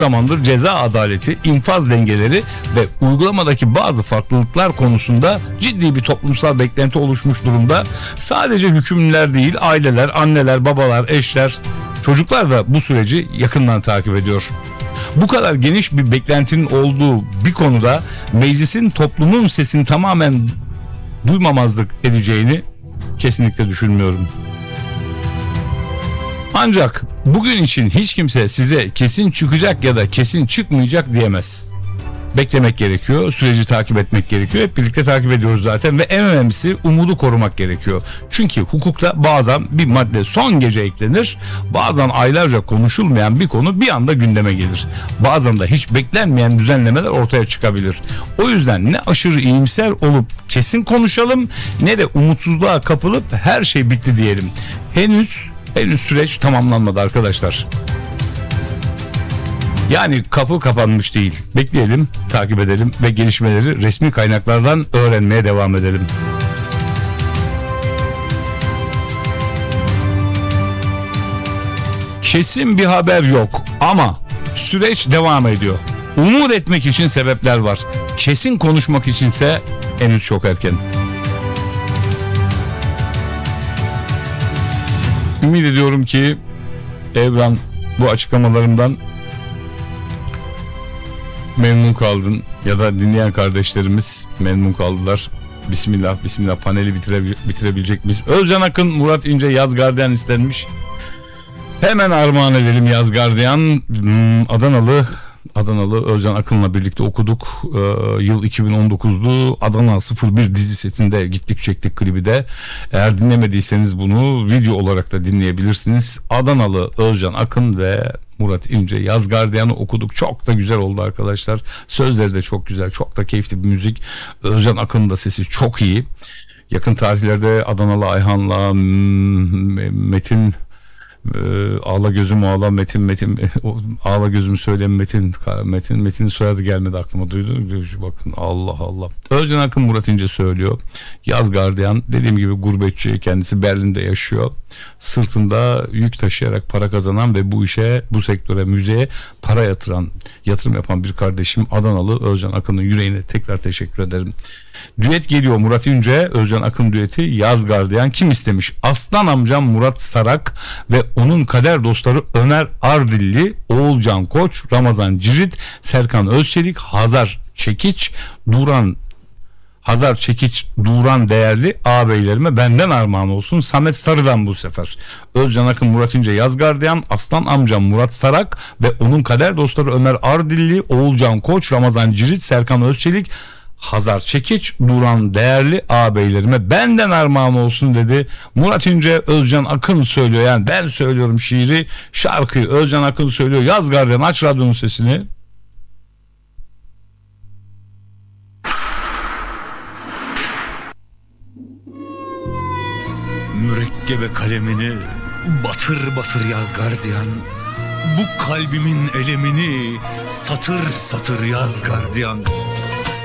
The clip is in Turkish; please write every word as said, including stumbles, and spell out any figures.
zamandır ceza adaleti, infaz dengeleri ve uygulamadaki bazı farklılıklar konusunda ciddi bir toplumsal beklenti oluşmuş durumda. Sadece hükümlüler değil, aileler, anneler, babalar, eşler, çocuklar da bu süreci yakından takip ediyor. Bu kadar geniş bir beklentinin olduğu bir konuda meclisin toplumun sesini tamamen duymamazlık edeceğini kesinlikle düşünmüyorum. Ancak bugün için hiç kimse size kesin çıkacak ya da kesin çıkmayacak diyemez. Beklemek gerekiyor, süreci takip etmek gerekiyor. Hep birlikte takip ediyoruz zaten ve en önemlisi umudu korumak gerekiyor. Çünkü hukukta bazen bir madde son gece eklenir, bazen aylarca konuşulmayan bir konu bir anda gündeme gelir. Bazen de hiç beklenmeyen düzenlemeler ortaya çıkabilir. O yüzden ne aşırı iyimser olup kesin konuşalım, ne de umutsuzluğa kapılıp her şey bitti diyelim. Henüz henüz süreç tamamlanmadı arkadaşlar. Yani kapı kapanmış değil. Bekleyelim, takip edelim ve gelişmeleri resmi kaynaklardan öğrenmeye devam edelim. Kesin bir haber yok ama süreç devam ediyor. Umut etmek için sebepler var. Kesin konuşmak içinse henüz çok erken. Ümit ediyorum ki Evren bu açıklamalarımdan memnun kaldın ya da dinleyen kardeşlerimiz memnun kaldılar. Bismillah, bismillah, paneli bitire, bitirebilecek miyiz? Özcan Akın, Murat İnce, Yaz Gardiyan istenmiş. Hemen armağan edelim Yaz Gardiyan. Hmm, Adanalı Adanalı Özcan Akın'la birlikte okuduk. Ee, yıl iki bin on dokuzdu. Adana sıfır bir dizi setinde gittik, çektik klibi de. Eğer dinlemediyseniz bunu video olarak da dinleyebilirsiniz. Adanalı Özcan Akın ve Murat İnce, Yaz Gardiyan'ı okuduk. Çok da güzel oldu arkadaşlar. Sözleri de çok güzel, çok da keyifli bir müzik. Özcan Akın'ın da sesi çok iyi. Yakın tarihlerde Adanalı Ayhan'la Metin Ee, ağla gözüm ağla Metin Metin ağla gözüm söyle Metin Metin Metin soyadı gelmedi aklıma, duydum. Bakın Allah Allah. Özcan Akın, Murat İnce söylüyor. Yaz Gardiyan dediğim gibi gurbetçi, kendisi Berlin'de yaşıyor. Sırtında yük taşıyarak para kazanan ve bu işe, bu sektöre, müziğe para yatıran, yatırım yapan bir kardeşim Adanalı Özcan Akın'ın yüreğine tekrar teşekkür ederim. Düet geliyor, Murat İnce, Özcan Akın düeti. Yaz Gardiyan kim istemiş? Aslan amcam Murat Sarak ve onun kader dostları Ömer Ardilli, Oğulcan Koç, Ramazan Cirit, Serkan Özçelik, Hazar Çekiç, Duran Hazar Çekiç, Duran değerli ağabeylerime benden armağan olsun. Samet Sarı'dan bu sefer. Özcan Akın, Murat İnce, Yaz Gardiyan, Aslan amcam Murat Sarak ve onun kader dostları Ömer Ardilli, Oğulcan Koç, Ramazan Cirit, Serkan Özçelik, Hazar Çekiç, Duran değerli ağabeylerime benden armağan olsun dedi. Murat İnce, Özcan Akın söylüyor. Yani ben söylüyorum şiiri, şarkıyı Özcan Akın söylüyor. Yaz Gardiyan, aç radyonun sesini. Mürekkebe kalemini batır batır yaz gardiyan. Bu kalbimin elemini satır satır yaz gardiyan.